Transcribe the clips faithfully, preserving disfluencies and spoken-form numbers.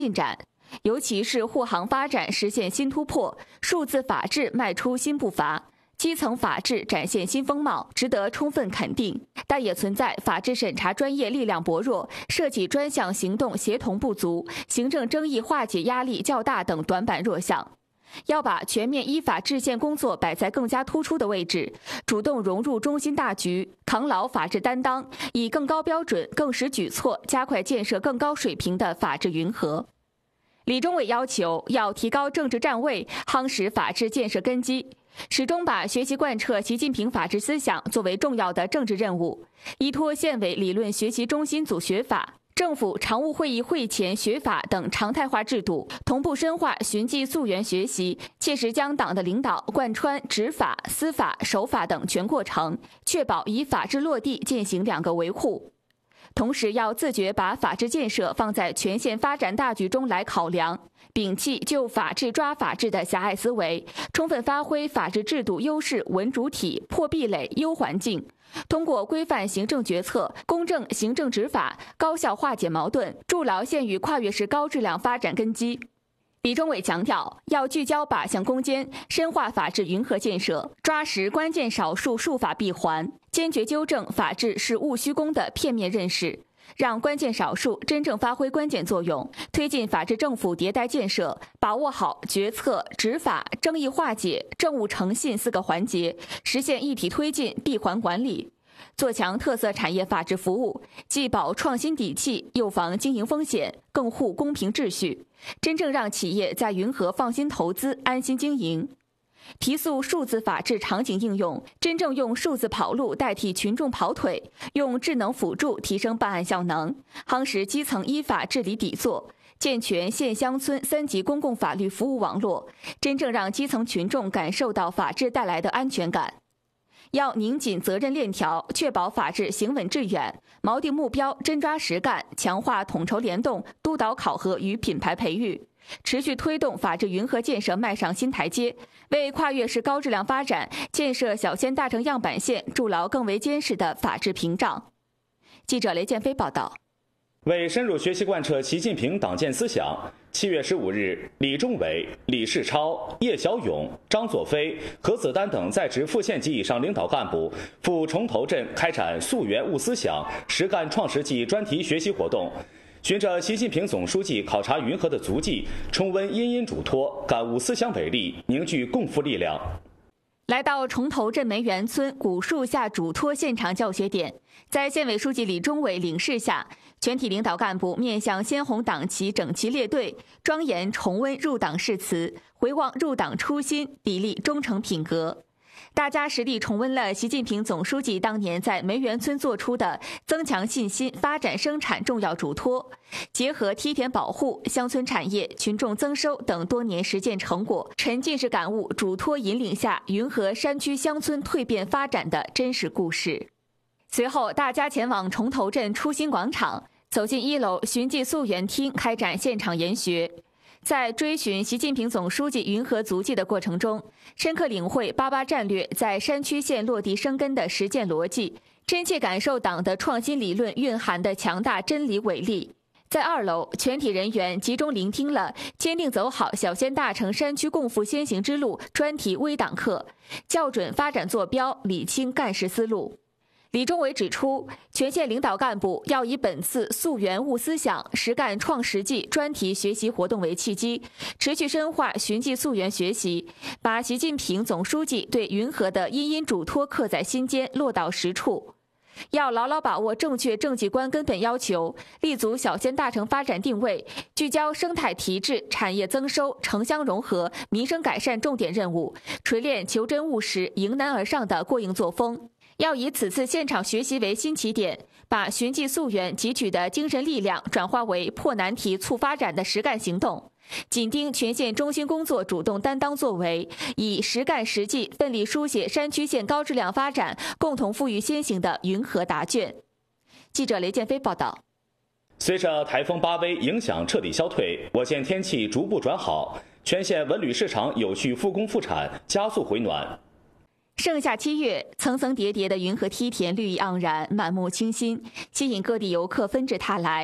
进展，尤其是护航发展实现新突破，数字法治迈出新步伐。基层法治展现新风貌，值得充分肯定，但也存在法治审查专业力量薄弱、涉及专项行动协同不足、行政争议化解压力较大等短板弱项。要把全面依法治宪工作摆在更加突出的位置，主动融入中心大局，扛牢法治担当，以更高标准、更实举措，加快建设更高水平的法治云和。李中伟要求要提高政治站位，夯实法治建设根基，始终把学习贯彻习近平法治思想作为重要的政治任务，依托县委理论学习中心组学法、政府常务会议会前学法等常态化制度，同步深化循迹溯源学习，切实将党的领导贯穿执法、司法、守法等全过程，确保以法治落地践行两个维护。同时要自觉把法治建设放在全县发展大局中来考量，摒弃就法治抓法治的狭隘思维，充分发挥法治制度优势，稳主体、破壁垒、优环境，通过规范行政决策、公正行政执法，高效化解矛盾，筑牢县域跨越式高质量发展根基。李中伟强调，要聚焦靶向攻坚，深化法治云和建设，抓实关键少数术法闭环，坚决纠正法治是务虚功的片面认识，让关键少数真正发挥关键作用，推进法治政府迭代建设，把握好决策、执法、争议化解、政务诚信四个环节，实现一体推进、闭环管理。做强特色产业法治服务，既保创新底气，又防经营风险，更护公平秩序，真正让企业在云和放心投资、安心经营。提速数字法治场景应用，真正用数字跑路代替群众跑腿，用智能辅助提升办案效能，夯实基层依法治理底座，健全县乡村三级公共法律服务网络，真正让基层群众感受到法治带来的安全感。要拧紧责任链条，确保法治行稳致远，锚定目标，真抓实干，强化统筹联动，督导考核与品牌培育，持续推动法治云和建设迈上新台阶，为跨越式高质量发展、建设小县大城样板县筑牢更为坚实的法治屏障。记者雷建飞报道。 为深入学习贯彻习近平党建思想，七月十五日，李中伟、李世超、叶小勇、张作飞、何子丹等在职副县级以上领导干部赴崇头镇开展溯源悟思想、实干创实际专题学习活动，循着习近平总书记考察云和的足迹，重温殷殷嘱托，感悟思想伟力，凝聚共富力量。 来到崇头镇梅园村古树下嘱托现场教学点，在县委书记李中伟领示下，全体领导干部面向鲜红党旗整齐列队，庄严重温入党誓词，回望入党初心，砥砺忠诚品格。大家实地重温了习近平总书记当年在梅园村做出的增强信心、发展生产重要嘱托，结合梯田保护、乡村产业、群众增收等多年实践成果，沉浸式感悟嘱托引领下云和山区乡村蜕变发展的真实故事。随后，大家前往崇头镇初心广场，走进一楼循迹溯源厅，开展现场研学。在追寻习近平总书记云和足迹的过程中，深刻领会八八战略在山区县落地生根的实践逻辑，真切感受党的创新理论蕴含的强大真理伟力。在二楼，全体人员集中聆听了坚定走好小县大城山区共富先行之路专题微党课，校准发展坐标，理清干事思路。李中伟指出，全县领导干部要以本次溯源悟思想、实干创实际专题学习活动为契机，持续深化循迹溯源学习，把习近平总书记对云和的殷殷嘱托刻在心间，落到实处。要牢牢把握正确政绩观根本要求，立足小县大城发展定位，聚焦生态提质、产业增收、城乡融合、民生改善重点任务，锤炼求真务实、迎难而上的过硬作风。要以此次现场学习为新起点，把循迹溯源汲取的精神力量转化为破难题促发展的实干行动，紧盯全县中心工作主动担当作为，以实干实际奋力书写山区县高质量发展共同富裕先行的云和答卷。记者雷建飞报道。 随着台风巴威影响彻底消退，我县天气逐步转好，全县文旅市场有序复工复产，加速回暖。 盛夏七月，层层叠叠的云和梯田绿意盎然，满目清新，吸引各地游客纷至沓来。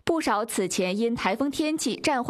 不少此前因台风天气暂缓